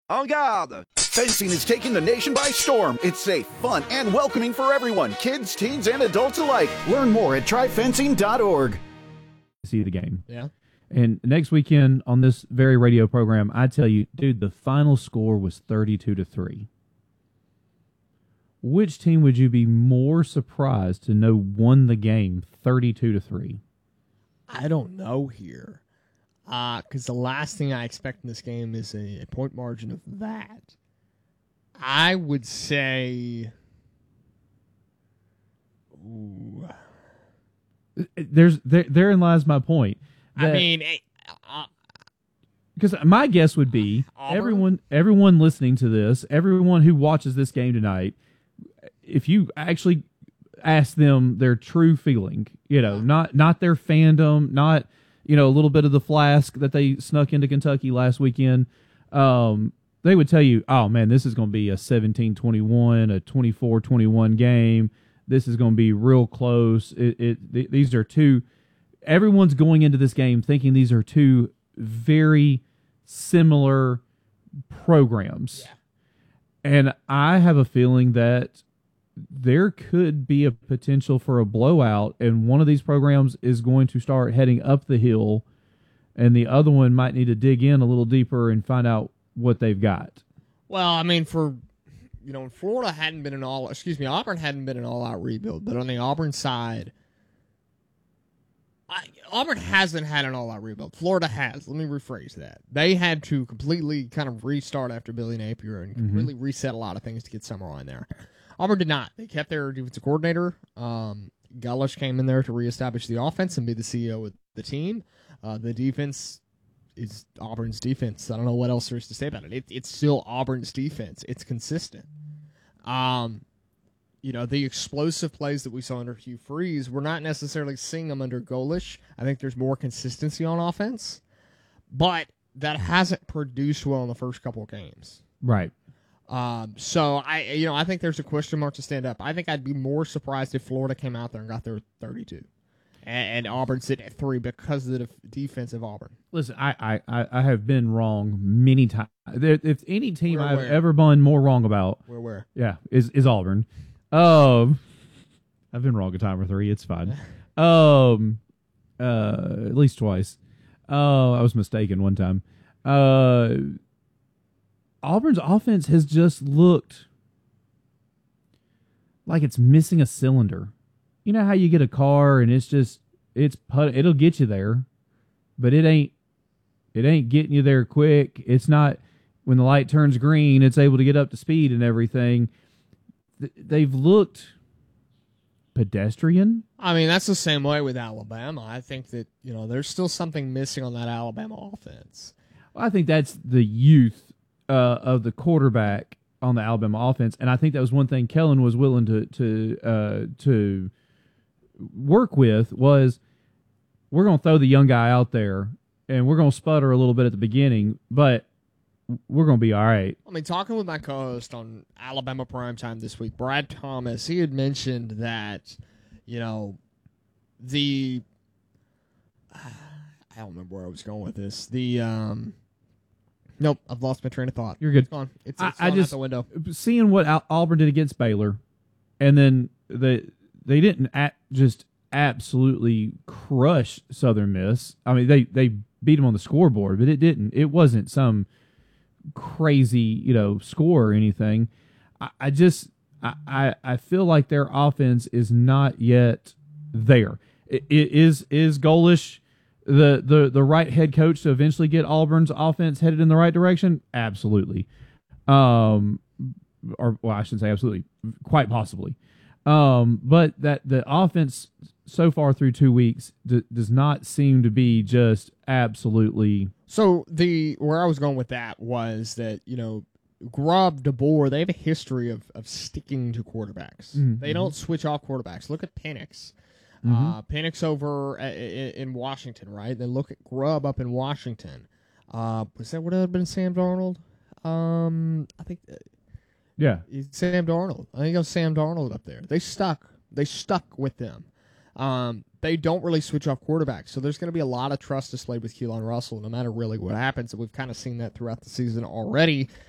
En garde! Fencing is taking the nation by storm. It's safe, fun, and welcoming for everyone, kids, teens, and adults alike. Learn more at tryfencing.org. See the game. Yeah. And next weekend on this very radio program, I tell you, dude, the final score was 32-3. Which team would you be more surprised to know won the game 32-3? I don't know here. Because the last thing I expect in this game is a point margin of that. I would say... Ooh. Therein lies my point. I mean... Because my guess would be Auburn? everyone listening to this, everyone who watches this game tonight, if you actually ask them their true feeling, not their fandom, not a little bit of the flask that they snuck into Kentucky last weekend, they would tell you, oh man, this is going to be a 17-21, a 24-21 game. This is going to be real close. These are two. Everyone's going into this game thinking these are two very similar programs. Yeah. And I have a feeling that there could be a potential for a blowout, and one of these programs is going to start heading up the hill, and the other one might need to dig in a little deeper and find out what they've got. Well, I mean, Florida hadn't been Auburn hadn't been an all-out rebuild, but on the Auburn side, Auburn hasn't had an all-out rebuild. Florida has. Let me rephrase that. They had to completely kind of restart after Billy Napier and completely reset a lot of things to get Summerall in there. Auburn did not. They kept their defensive coordinator. Gullish came in there to reestablish the offense and be the CEO of the team. The defense is Auburn's defense. I don't know what else there is to say about it. It's still Auburn's defense. It's consistent. The explosive plays that we saw under Hugh Freeze, we're not necessarily seeing them under Golish. I think there's more consistency on offense, but that hasn't produced well in the first couple of games. Right. So I think there's a question mark to stand up. I think I'd be more surprised if Florida came out there and got their 32, and Auburn sit at 3 because of the defense of Auburn. Listen, I have been wrong many times. If any team I've where? ever been more wrong about, Where? yeah, is Auburn. I've been wrong a time or 3. It's fine. At least twice. I was mistaken one time. Auburn's offense has just looked like it's missing a cylinder. You know how you get a car and it'll get you there, but it ain't getting you there quick. It's not, when the light turns green, it's able to get up to speed and everything. They've looked pedestrian. I mean, that's the same way with Alabama. I think that, there's still something missing on that Alabama offense. I think that's the youth of the quarterback on the Alabama offense, and I think that was one thing Kellen was willing to work with, was we're going to throw the young guy out there, and we're going to sputter a little bit at the beginning, but we're going to be all right. I mean, talking with my co-host on Alabama Primetime this week, Brad Thomas, he had mentioned that, I don't remember where I was going with this. Nope, I've lost my train of thought. You're good. It's gone. It's gone out the window. Seeing what Auburn did against Baylor, and then they didn't just absolutely crush Southern Miss. I mean, they beat them on the scoreboard, but it wasn't some crazy score or anything. I feel like their offense is not yet there. Is Golish the right head coach to eventually get Auburn's offense headed in the right direction? Absolutely. I shouldn't say absolutely, quite possibly. But that the offense so far through 2 weeks does not seem to be just absolutely. So where I was going with that was that, Grubb, DeBoer, they have a history of sticking to quarterbacks. Mm-hmm. They don't switch off quarterbacks. Look at Penix. Penix over in Washington, right? Then look at Grubb up in Washington. Was that would have been Sam Darnold? I think. Yeah, Sam Darnold. I think it was Sam Darnold up there. They stuck with them. They don't really switch off quarterbacks, so there's going to be a lot of trust displayed with Keelan Russell, no matter really what happens. And we've kind of seen that throughout the season already.